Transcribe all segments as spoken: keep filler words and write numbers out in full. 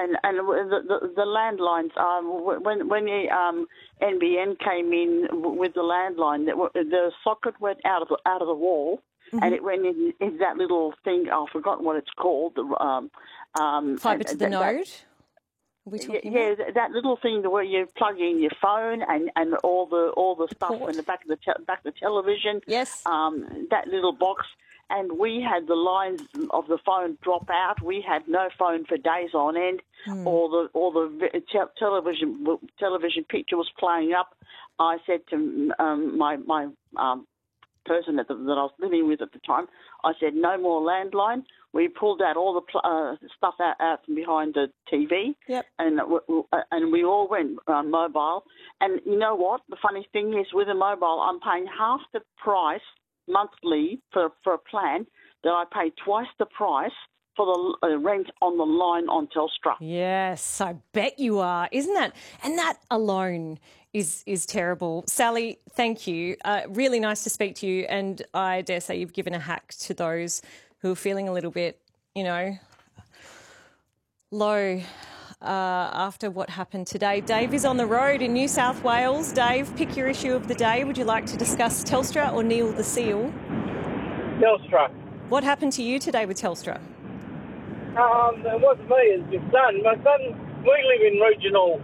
and and the the, the landlines. Um, when when the um, N B N came in with the landline, the, the socket went out of the, out of the wall, mm-hmm. and it went in, in that little thing. I've forgotten what it's called. The um, um, fibre to the that, node. That, Are we talking yeah, about? that little thing where you plug in your phone and, and all the all the, the stuff port. in the back of the te- back of the television. Yes. Um, that little box, and we had the lines of the phone drop out. We had no phone for days on end. Mm. All the all the te- television television picture was playing up. I said to um, my my um, person at the, that I was living with at the time, I said no more landline. We pulled out all the pl- uh, stuff out, out from behind the T V, yep. and uh, and we all went uh, mobile. And you know what? The funny thing is, with a mobile, I'm paying half the price monthly for for a plan that I pay twice the price for the uh, rent on the line on Telstra. Yes, I bet you are, isn't that? And that alone is is terrible. Sally, thank you. Uh, really nice to speak to you, and I dare say you've given a hack to those who are feeling a little bit, you know, low uh, after what happened today. Dave is on the road in New South Wales. Dave, pick your issue of the day. Would you like to discuss Telstra or Neil the Seal? Telstra. What happened to you today with Telstra? Um, it wasn't me, it's my son. My son, we live in regional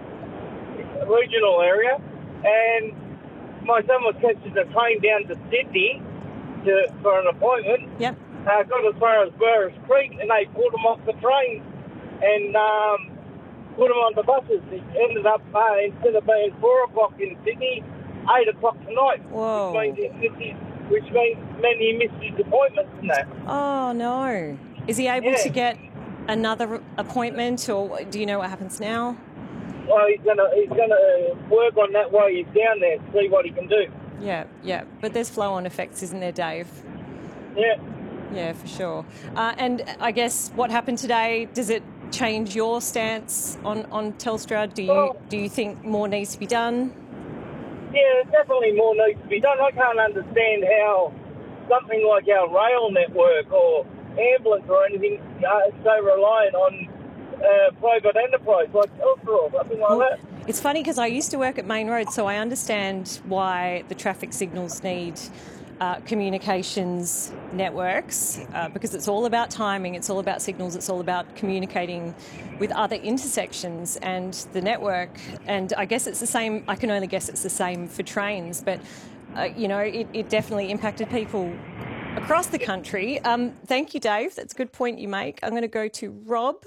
regional area, and my son was catching the train down to Sydney to, for an appointment. Yep. Uh, got as far as Burris Creek, and they pulled him off the train and um, put him on the buses. It ended up, uh, instead of being four o'clock in Sydney, eight o'clock tonight. Whoa. Which means, he missed his, which means many he missed his appointments and that. Oh, no. Is he able yeah. to get another appointment, or do you know what happens now? Well, he's gonna he's gonna work on that while he's down there, see what he can do. Yeah, yeah. But there's flow-on effects, isn't there, Dave? Yeah. Yeah, for sure. Uh, and I guess what happened today, does it change your stance on, on Telstra? Do you well, do you think more needs to be done? Yeah, definitely more needs to be done. I can't understand how something like our rail network or ambulance or anything uh, is so reliant on uh, private enterprise like Telstra or something like well, that. It's funny because I used to work at Main Road, so I understand why the traffic signals need uh, communications networks uh, because it's all about timing, it's all about signals, it's all about communicating with other intersections and the network. And I guess it's the same, I can only guess it's the same for trains, but, uh, you know, it, it definitely impacted people across the country. Um, thank you, Dave. That's a good point you make. I'm going to go to Rob.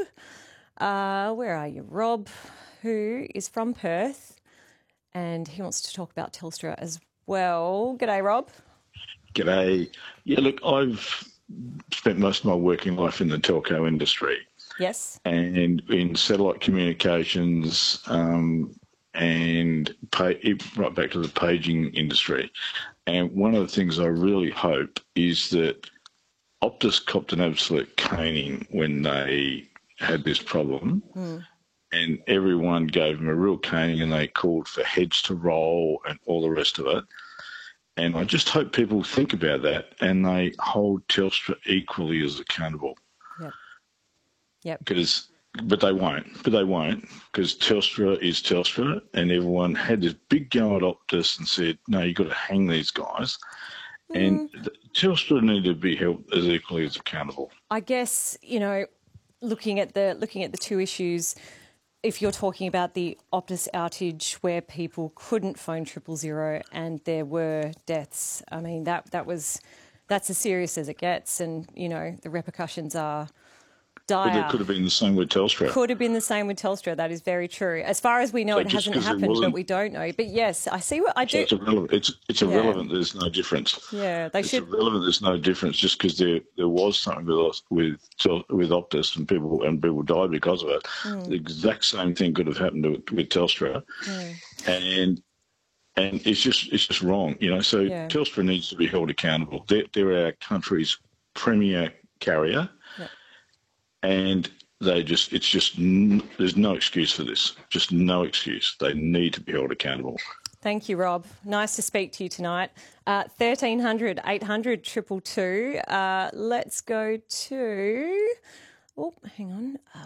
Uh, where are you, Rob? Who is from Perth, and he wants to talk about Telstra as well. G'day, Rob. G'day. Yeah, look, I've spent most of my working life in the telco industry. Yes. And in satellite communications um, and pay, right back to the paging industry. And one of the things I really hope is that Optus copped an absolute caning when they had this problem. Mm. And everyone gave them a real caning and they called for heads to roll and all the rest of it. And I just hope people think about that and they hold Telstra equally as accountable. Yep. Yep. Because, but they won't. But they won't because Telstra is Telstra, and everyone had this big go at Optus and said, "No, you've got to hang these guys." Mm. And Telstra need to be held as equally as accountable. I guess, you know, looking at the looking at the two issues. If you're talking about the Optus outage where people couldn't phone triple zero and there were deaths, I mean, that that was that's as serious as it gets, and, you know, the repercussions are dire. But it could have been the same with Telstra. Could have been the same with Telstra. That is very true. As far as we know, so it hasn't happened, but we don't know. But yes, I see what I do. So it's irrelevant. It's, it's irrelevant. Yeah. There's no difference. Yeah, they it's should. It's irrelevant. There's no difference just because there there was something with us, with with Optus and people and people died because of it. Mm. The exact same thing could have happened to, with Telstra, mm. and and it's just it's just wrong, you know. So yeah. Telstra needs to be held accountable. They're, they're our country's premier carrier. Yep. And they just, it's just, there's no excuse for this. Just no excuse. They need to be held accountable. Thank you, Rob. Nice to speak to you tonight. Uh, thirteen hundred, eight hundred, two two two. Uh, let's go to, oh, hang on. Uh,